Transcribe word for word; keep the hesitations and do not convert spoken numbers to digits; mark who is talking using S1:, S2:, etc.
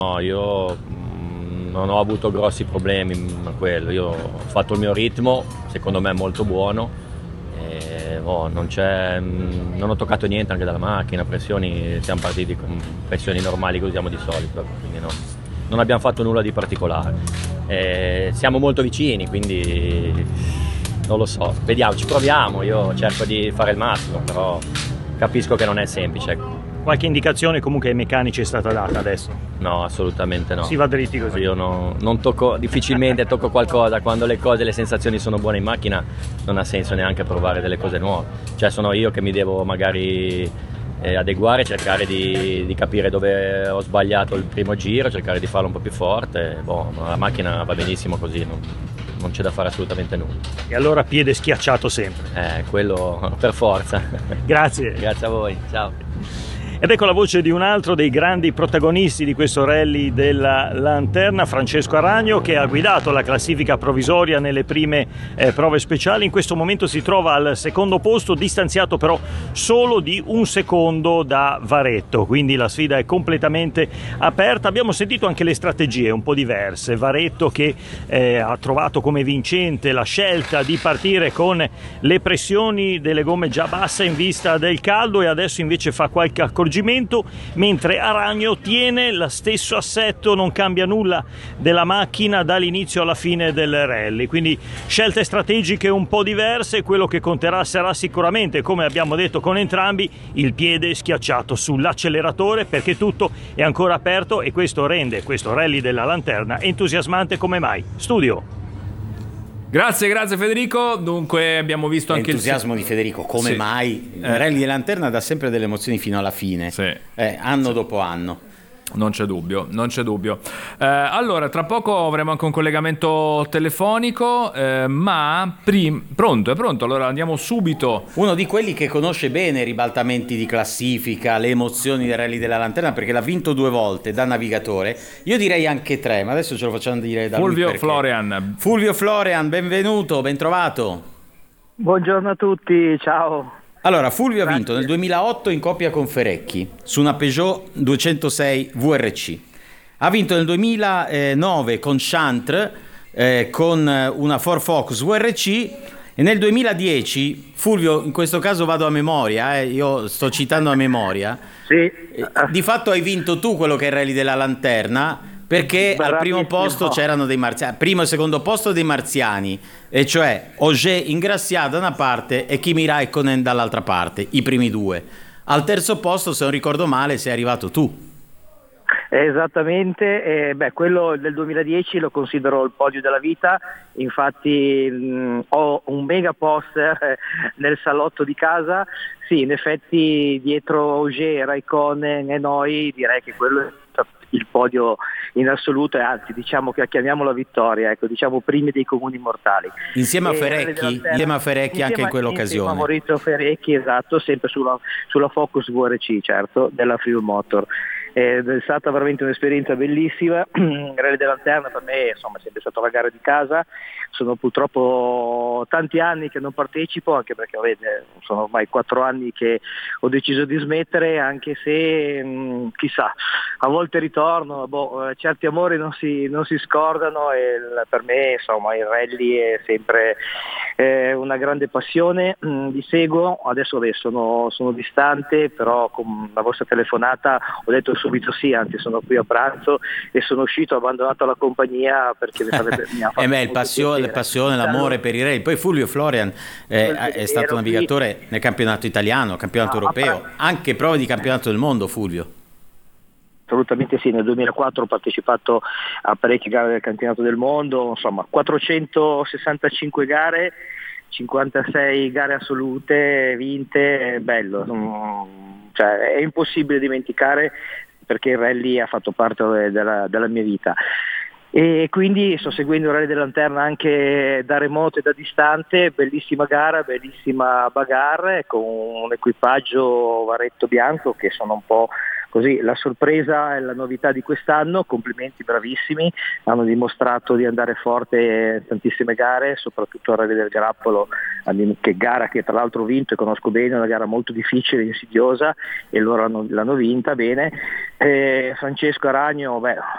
S1: No, io mh, non ho avuto grossi problemi a quello, io ho fatto il mio ritmo, secondo me molto buono, e, oh, non, c'è, mh, non ho toccato niente anche dalla macchina, pressioni, siamo partiti con pressioni normali che usiamo di solito, quindi no, non abbiamo fatto nulla di particolare. E siamo molto vicini, quindi non lo so, vediamo, ci proviamo, io cerco di fare il massimo, però capisco che non è semplice.
S2: Qualche indicazione comunque ai meccanici è stata data adesso?
S1: No, assolutamente no.
S2: Si va dritti così?
S1: Io no, non tocco, difficilmente tocco qualcosa, quando le cose, le sensazioni sono buone in macchina non ha senso neanche provare delle cose nuove. Cioè sono io che mi devo magari eh, adeguare, cercare di, di capire dove ho sbagliato il primo giro, cercare di farlo un po' più forte. Boh, la macchina va benissimo così, non, non c'è da fare assolutamente nulla.
S2: E allora piede schiacciato sempre?
S1: Eh, quello per forza.
S2: Grazie.
S1: Grazie a voi, ciao.
S2: Ed ecco la voce di un altro dei grandi protagonisti di questo rally della Lanterna, Francesco Aragno, che ha guidato la classifica provvisoria nelle prime eh, prove speciali. In questo momento si trova al secondo posto, distanziato però solo di un secondo da Varetto, quindi la sfida è completamente aperta. Abbiamo sentito anche le strategie un po' diverse. Varetto che eh, ha trovato come vincente la scelta di partire con le pressioni delle gomme già basse in vista del caldo, e adesso invece fa qualche accorgimento, mentre Aragno tiene lo stesso assetto, non cambia nulla della macchina dall'inizio alla fine del rally. Quindi scelte strategiche un po' diverse. Quello che conterà sarà sicuramente, come abbiamo detto con entrambi, il piede schiacciato sull'acceleratore, perché tutto è ancora aperto e questo rende questo rally della Lanterna entusiasmante come mai. Studio.
S3: Grazie, grazie Federico. Dunque abbiamo visto anche
S4: l'entusiasmo
S3: il...
S4: di Federico, come
S3: sì.
S4: mai? Il
S3: eh.
S4: rally di Lanterna dà sempre delle emozioni fino alla fine,
S3: sì.
S4: eh, anno
S3: sì.
S4: dopo anno.
S3: Non c'è dubbio, non c'è dubbio. Eh, allora, tra poco avremo anche un collegamento telefonico, eh, ma prim- pronto, è pronto, allora andiamo subito.
S4: Uno di quelli che conosce bene i ribaltamenti di classifica, le emozioni del rally della Lanterna, perché l'ha vinto due volte da navigatore, io direi anche tre, ma adesso ce lo facciamo dire da
S3: Fulvio
S4: lui
S3: Florian.
S4: Fulvio Florian, benvenuto, ben trovato.
S5: Buongiorno a tutti, ciao.
S4: Allora, Fulvio ha vinto nel duemilaotto in coppia con Ferecchi su una Peugeot duecentosei V R C. Ha vinto nel duemilanove con Chantre eh, con una Ford Focus V R C, e nel duemiladieci, Fulvio, in questo caso vado a memoria, eh, io sto citando a memoria,
S5: sì.
S4: eh, di fatto hai vinto tu quello che è il rally della Lanterna, perché al primo posto c'erano dei marziani, primo e secondo posto dei marziani, e cioè Auger Ingrassia da una parte e Kimi Räikkönen dall'altra parte, i primi due. Al terzo posto, se non ricordo male, sei arrivato tu.
S5: Esattamente, eh, beh, quello del duemiladieci lo considero il podio della vita, infatti mh, ho un mega poster eh, nel salotto di casa. Sì, in effetti dietro Auger, Räikkönen e noi direi che quello è il podio in assoluto, e anzi diciamo che chiamiamolo la vittoria, ecco, diciamo primi dei comuni mortali.
S4: Insieme a
S5: E
S4: Ferecchi, insieme a Ferecchi anche in quell'occasione.
S5: Insieme a Maurizio Ferecchi, esatto, sempre sulla, sulla Focus V R C, certo, della Friul Motor. Ed è stata veramente un'esperienza bellissima. Il Rally della Lanterna per me insomma è sempre stata la gara di casa. Sono purtroppo tanti anni che non partecipo, anche perché vede, sono ormai quattro anni che ho deciso di smettere, anche se mh, chissà, a volte ritorno, boh, certi amori non si, non si scordano, e il, per me insomma il rally è sempre eh, una grande passione. Mh, vi seguo, adesso, adesso sono, sono distante, però con la vostra telefonata ho detto subito sì, anzi sono qui a pranzo e sono uscito, ho abbandonato la compagnia perché mi, sarebbe, mi ha fatto
S4: eh beh, il passione,
S5: piacere.
S4: la passione, l'amore per i rally. Poi Fulvio Florian eh, è stato navigatore qui nel campionato italiano, campionato no, europeo, anche prove di campionato del mondo, Fulvio.
S5: Assolutamente sì, nel duemilaquattro ho partecipato a parecchie gare del campionato del mondo, insomma quattrocentosessantacinque gare, cinquantasei gare assolute vinte, bello, cioè, è impossibile dimenticare, perché il rally ha fatto parte della, della mia vita. E quindi sto seguendo il Rally della Lanterna anche da remoto e da distante. Bellissima gara, bellissima bagarre, con un equipaggio Varetto bianco che sono un po' così la sorpresa e la novità di quest'anno. Complimenti, bravissimi, hanno dimostrato di andare forte in tantissime gare, soprattutto al Rally del Grappolo, che gara che tra l'altro ho vinto e conosco bene, una gara molto difficile, insidiosa, e loro l'hanno, l'hanno vinta bene. Eh, Francesco Aragno, beh,